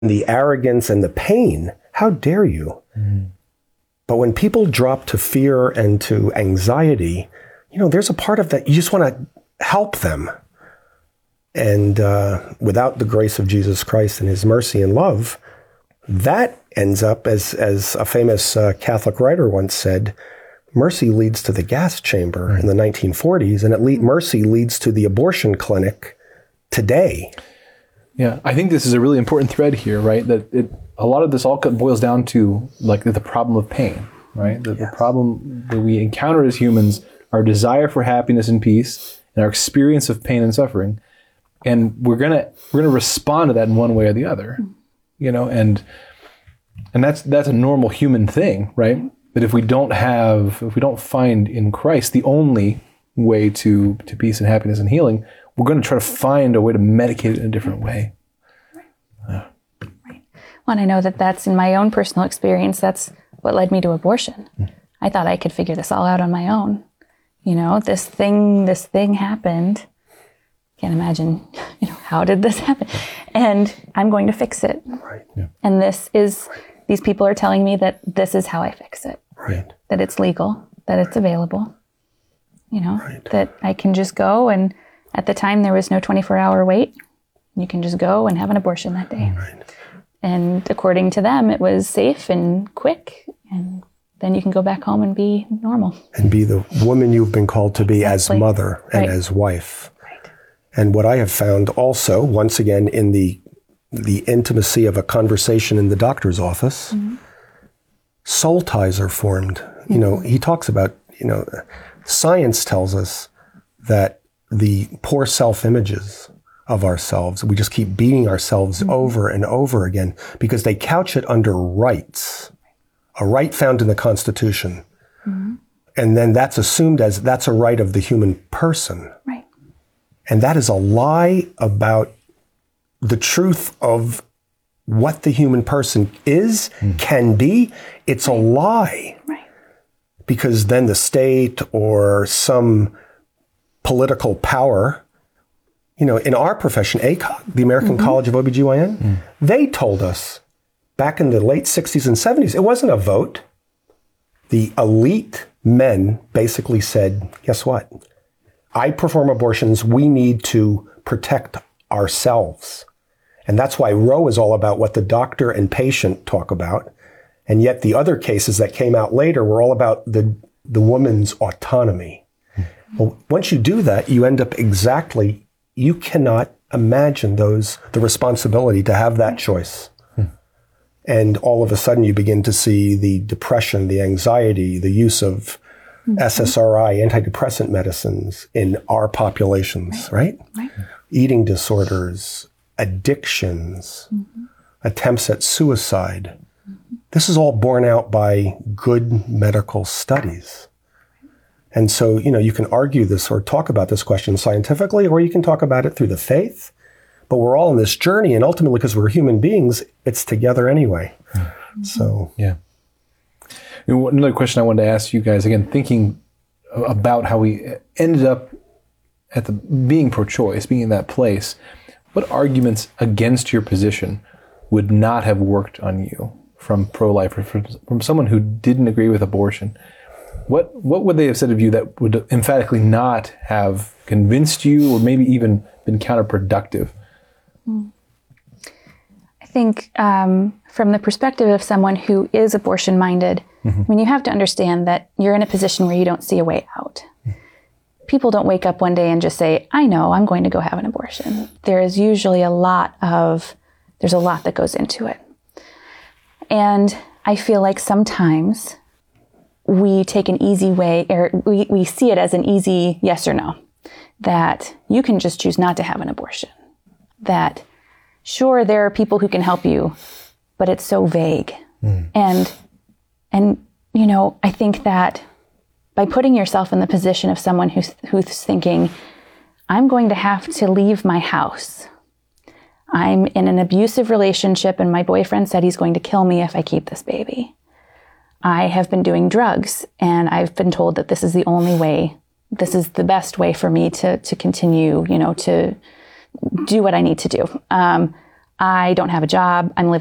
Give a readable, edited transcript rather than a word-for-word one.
the arrogance and the pain, how dare you? Mm-hmm. But when people drop to fear and to anxiety, there's a part of that, you just want to help them. And without the grace of Jesus Christ and his mercy and love, that ends up, as a famous Catholic writer once said, mercy leads to the gas chamber in the 1940s, and mercy leads to the abortion clinic today. Yeah, I think this is a really important thread here, right? That a lot of this all boils down to like the problem of pain, right? The problem that we encounter as humans, our desire for happiness and peace, and our experience of pain and suffering, and we're gonna respond to that in one way or the other, and that's a normal human thing, right? But if we don't find in Christ the only way to peace and happiness and healing, we're going to try to find a way to medicate it in a different way. Right. Well, and I know that's in my own personal experience, that's what led me to abortion. I thought I could figure this all out on my own. This thing happened. Can't imagine, how did this happen? And I'm going to fix it. Right. Yeah. And these people are telling me that this is how I fix it. Right. That it's legal, that it's available, that I can just go, and at the time there was no 24-hour wait. You can just go and have an abortion that day. Right. And according to them, it was safe and quick, and then you can go back home and be normal. And be the woman you've been called to be as mother and as wife. Right. And what I have found also, once again, in the intimacy of a conversation in the doctor's office, soul ties are formed. He talks about, science tells us that the poor self-images of ourselves, we just keep beating ourselves over and over again because they couch it under rights, a right found in the Constitution. And then that's assumed as that's a right of the human person. Right. And that is a lie about the truth of what the human person is, can be. It's a lie. Right. Because then the state or some political power, in our profession, ACOG, the American College of OBGYN, they told us back in the late 60s and 70s, it wasn't a vote. The elite men basically said, guess what? I perform abortions. We need to protect ourselves. And that's why Roe is all about what the doctor and patient talk about. And yet the other cases that came out later were all about the woman's autonomy. Well, once you do that, you end up you cannot imagine the responsibility to have that choice. And all of a sudden you begin to see the depression, the anxiety, the use of SSRI, antidepressant medicines in our populations, right? Eating disorders, addictions, attempts at suicide. This is all borne out by good medical studies. And so, you can argue this or talk about this question scientifically, or you can talk about it through the faith. But we're all on this journey, and ultimately, because we're human beings, it's together anyway. So, yeah. Another question I wanted to ask you guys, again, thinking about how we ended up being pro-choice, being in that place, what arguments against your position would not have worked on you from pro-life or from someone who didn't agree with abortion? What would they have said of you that would emphatically not have convinced you or maybe even been counterproductive? I think from the perspective of someone who is abortion-minded, you have to understand that you're in a position where you don't see a way out. People don't wake up one day and just say, I know, I'm going to go have an abortion. There is usually there's a lot that goes into it. And I feel like sometimes we take an easy way, or we see it as an easy yes or no, that you can just choose not to have an abortion. That, sure, there are people who can help you, but it's so vague. And I think that by putting yourself in the position of someone who's thinking, I'm going to have to leave my house. I'm in an abusive relationship and my boyfriend said he's going to kill me if I keep this baby. I have been doing drugs and I've been told that this is the only way, this is the best way for me to continue, to do what I need to do. I don't have a job. I'm living